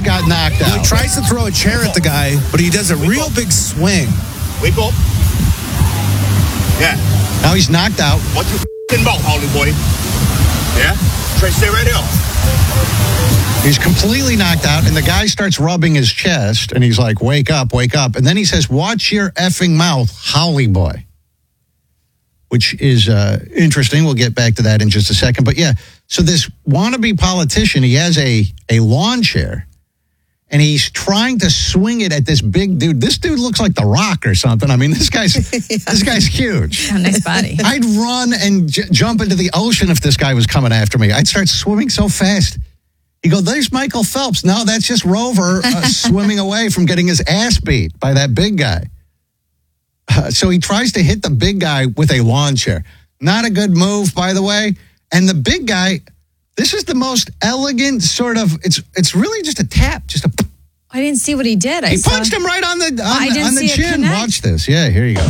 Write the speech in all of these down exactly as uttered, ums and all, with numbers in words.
got knocked out. He tries to throw a chair at the guy, but he does a real big swing. Wake up. Yeah. Now he's knocked out. What you f***ing about, Holly boy? Yeah? Try to stay right here. He's completely knocked out, and the guy starts rubbing his chest, and he's like, wake up, wake up. And then he says, watch your effing mouth, Holly boy. Which is uh, interesting. We'll get back to that in just a second. But yeah, so this wannabe politician, he has a, a lawn chair, and he's trying to swing it at this big dude. This dude looks like The Rock or something. I mean, this guy's yeah. this guy's huge. Yeah, nice body. I'd run and j- jump into the ocean if this guy was coming after me. I'd start swimming so fast. You go, there's Michael Phelps. No, that's just Rover uh, swimming away from getting his ass beat by that big guy. Uh, so he tries to hit the big guy with a lawn chair. Not a good move, by the way. And the big guy, this is the most elegant sort of, it's it's really just a tap, just a... I didn't see what he did. I he saw... punched him right on the, on, I didn't on the see it chin. connect. Watch this. Yeah, here you go.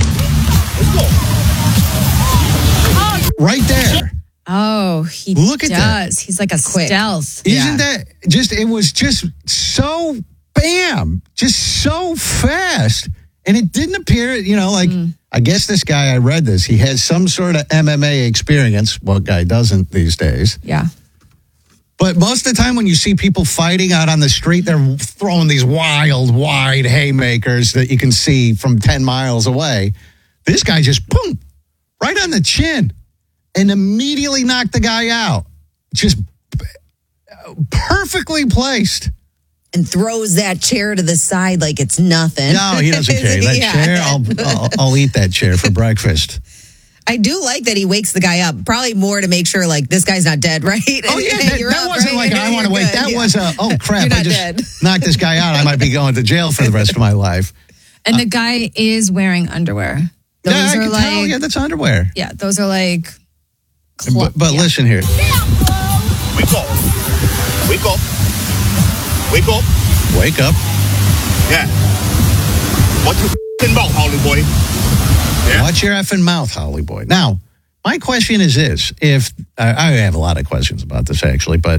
Right there. Oh, he Look at does. that. He's like a Quick. stealth. Isn't yeah. that just, it was just so, bam, just so fast. And it didn't appear, you know, like, mm. I guess this guy, I read this, he has some sort of M M A experience. What guy doesn't these days? Yeah. But most of the time when you see people fighting out on the street, they're throwing these wild, wide haymakers that you can see from ten miles away. This guy just, boom, right on the chin and immediately knocked the guy out. Just perfectly placed. And throws that chair to the side like it's nothing. No, he doesn't care. That yeah. chair, I'll, I'll, I'll eat that chair for breakfast. I do like that he wakes the guy up. Probably more to make sure, like, this guy's not dead, right? Oh, yeah, that, You're that up, wasn't right? like, I want to wait. That yeah. was a, oh, crap, You're not I just dead. knocked this guy out. I might be going to jail for the rest of my life. And uh, the guy is wearing underwear. Those yeah, I are can like, tell. Yeah, that's underwear. Yeah, those are like... Cl- but but yeah. Listen here. Wake up. Wake up. Wake up. Wake up. Yeah. What you f***ing about, Holly boy? Yeah. Watch your effing mouth, Holly boy. Now, my question is this. If uh, I have a lot of questions about this, actually, but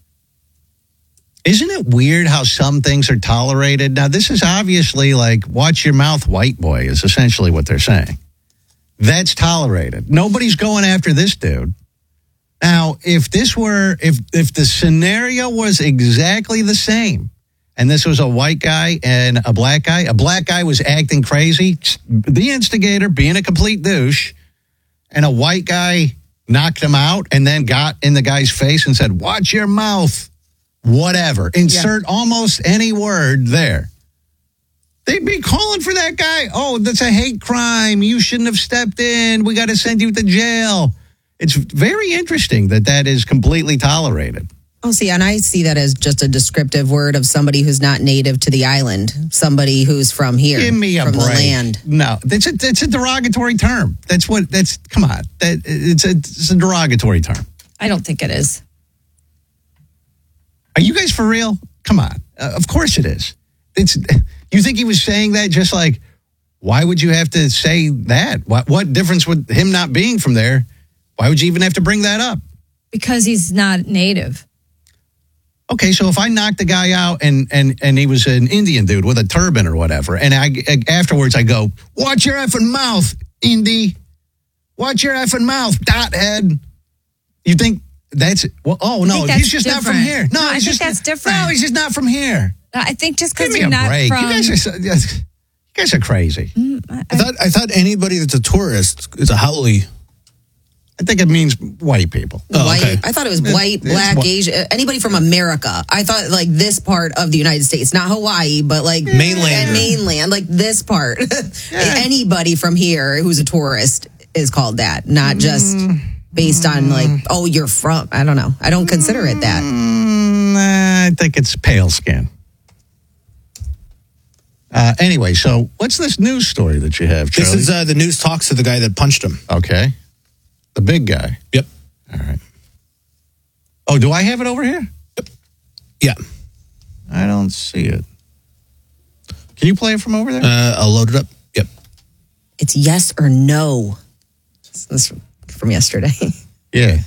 isn't it weird how some things are tolerated? Now, this is obviously like, watch your mouth, white boy, is essentially what they're saying. That's tolerated. Nobody's going after this dude. Now, if this were, if if the scenario was exactly the same, and this was a white guy and a black guy, a black guy was acting crazy, the instigator, being a complete douche, and a white guy knocked him out and then got in the guy's face and said, watch your mouth, whatever. Insert yeah. almost any word there. They'd be calling for that guy. Oh, that's a hate crime. You shouldn't have stepped in. We got to send you to jail. It's very interesting that that is completely tolerated. Oh, see, and I see that as just a descriptive word of somebody who's not native to the island, somebody who's from here, Give me a from break. the land. No, that's a, that's a derogatory term. That's what, that's, come on. That, it's, a, it's a derogatory term. I don't think it is. Are you guys for real? Come on. Uh, of course it is. It's, you think he was saying that just like, why would you have to say that? What, what difference would him not being from there? Why would you even have to bring that up? Because he's not native. Okay, so if I knocked the guy out and and and he was an Indian dude with a turban or whatever, and I afterwards I go, watch your effing mouth, Indy. Watch your effing mouth, dot head. You think that's, well, oh, no, he's just different. not from here. No, no I he's think just, that's different. No, he's just not from here. I think just because Give me you're a not break. from... You guys are, so, you guys are crazy. Mm, I, I thought I thought anybody that's a tourist is a haole. I think it means white people. Oh, white. Okay. I thought it was white, It's black, wh- Asian, anybody from America. I thought like this part of the United States, not Hawaii, but like Mainland. and mainland, like this part. Yeah. Anybody from here who's a tourist is called that, not just based on like, oh, you're from. I don't know. I don't consider it that. Mm, I think it's pale skin. Uh, anyway, so what's this news story that you have, Charlie? This is uh, the news talks to the guy that punched him. Okay. The big guy. Yep. All right. Oh, do I have it over here? Yep. Yeah. I don't see it. Can you play it from over there? Uh, I'll load it up. Yep. It's yes or no. This is from yesterday. Yeah.